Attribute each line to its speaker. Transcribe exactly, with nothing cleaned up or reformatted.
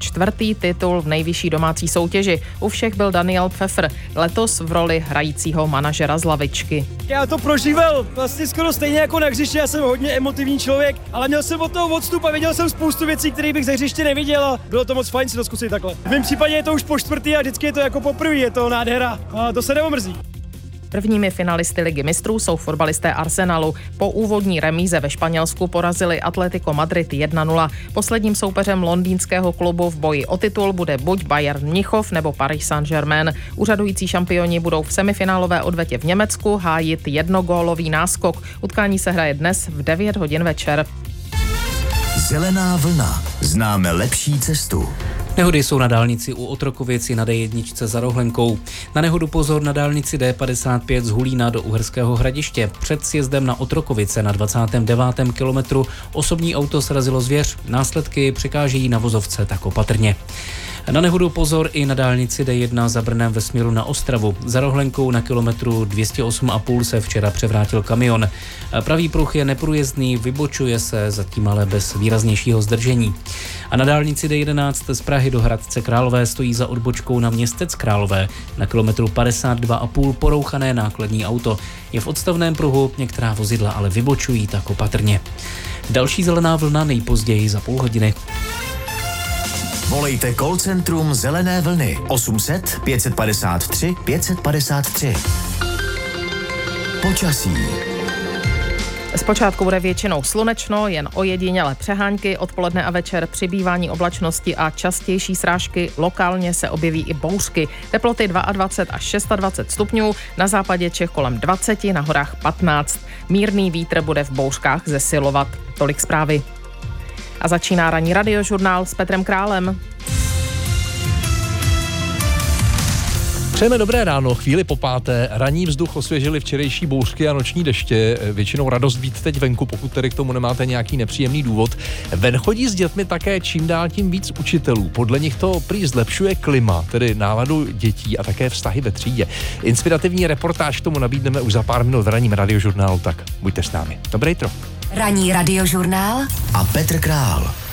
Speaker 1: čtvrtý titul v nejvyšší domácí soutěži. U všech byl Daniel Pfeffer, letos v roli hrajícího manažera z lavičky.
Speaker 2: Já to prožíval vlastně skoro stejně jako na hřišti, já jsem hodně emotivní člověk, ale měl jsem od toho odstup a viděl jsem spoustu věcí, které bych za hřiště neviděl a bylo to moc fajn si to zkusit takhle. V mém případě je to už po čtvrtý a vždycky je to jako poprvé, je to nádhera a to se neomrzí.
Speaker 1: Prvními finalisty Ligy mistrů jsou fotbalisté Arsenalu. Po úvodní remíze ve Španělsku porazili Atletico Madrid jedna nula. Posledním soupeřem londýnského klubu v boji o titul bude buď Bayern Mnichov nebo Paris Saint-Germain. Úřadující šampioni budou v semifinálové odvetě v Německu hájit jednogólový náskok. Utkání se hraje dnes v devět hodin večer.
Speaker 3: Zelená vlna. Známe lepší cestu.
Speaker 4: Nehody jsou na dálnici u Otrokovic i na D jedna za Rohlenkou. Na nehodu pozor na dálnici D padesát pět z Hulína do Uherského Hradiště. Před sjezdem na Otrokovice na dvacátém devátém kilometru osobní auto srazilo zvěř. Následky překážejí na vozovce tak opatrně. Na nehodu pozor i na dálnici D jedna za Brnem ve směru na Ostravu. Za Rohlenkou na kilometru dvě stě osm a půl se včera převrátil kamion. Pravý pruh je neprůjezdný, vybočuje se, zatím ale bez výraznějšího zdržení. A na dálnici D jedenáct z Prahy do Hradce Králové stojí za odbočkou na Městec Králové. Na kilometru padesát dva a půl porouchané nákladní auto. Je v odstavném pruhu, některá vozidla ale vybočují tak opatrně. Další zelená vlna nejpozději za půl hodiny.
Speaker 3: Volejte call centrum Zelené vlny osm set pět padesát tři pět padesát tři. Počasí.
Speaker 1: Zpočátku bude většinou slunečno, jen ojedinělé přehánky, odpoledne a večer přibývání oblačnosti a častější srážky, lokálně se objeví i bouřky. Teploty dvacet dva až dvacet šest stupňů, na západě Čech kolem dvacet, na horách patnáct. Mírný vítr bude v bouřkách zesilovat. Tolik zprávy. A začíná ranní radiožurnál s Petrem Králem.
Speaker 5: Přejeme dobré ráno, chvíli po páté. Ranní vzduch osvěžili včerejší bouřky a noční deště. Většinou radost být teď venku, pokud tedy k tomu nemáte nějaký nepříjemný důvod. Ven chodí s dětmi také čím dál tím víc učitelů. Podle nich to prý zlepšuje klima, tedy náladu dětí a také vztahy ve třídě. Inspirativní reportáž k tomu nabídneme už za pár minut v ranním radiožurnálu, tak buďte s námi. Dobré jitro.
Speaker 6: Ranní radiožurnál
Speaker 3: a Petr Král.